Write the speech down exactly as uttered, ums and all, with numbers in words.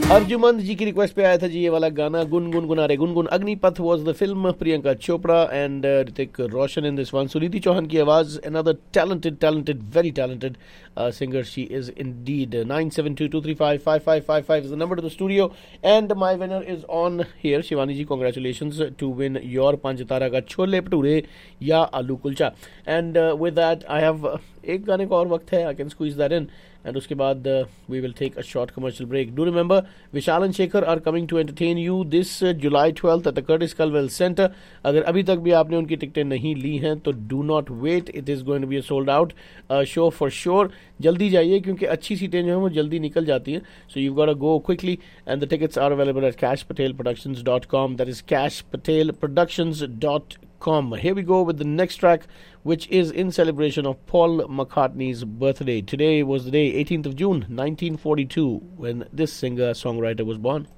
अर्जुमंद जी की रिक्वेस्ट पे आया था जी ये वाला गाना, गुन गुन गुना रे Gungun. Agnipath was the film, Priyanka Chopra and Hrithik Roshan in this one. Suniti Chauhan की आवाज, another talented talented very talented singer she is indeed. nine seven two two three five five five five five is the number to the studio and my winner is on here. Shivani ji, congratulations to win your Panchitara ka chole bhature ya aloo kulcha. And uh, with that I have uh, एक गाने का और वक्त है, I can squeeze that in. And उसके बाद uh, we will take a short commercial break. Do remember, Vishal and Shekhar are coming to entertain you this uh, July twelfth at the Curtis Culwell Center. अगर अभी तक भी आपने उनकी टिकटें नहीं ली हैं तो do not wait. It is going to be a sold out uh, show for sure. जल्दी जाइए क्योंकि अच्छी सीटें जो हैं वो जल्दी निकल जाती हैं. So you've got to go quickly and the tickets are available at cash patel productions dot com. That is cash patel productions dot com. Here we go with the next track, which is in celebration of Paul McCartney's birthday. Today was the day, eighteenth of June nineteen forty-two, when this singer-songwriter was born.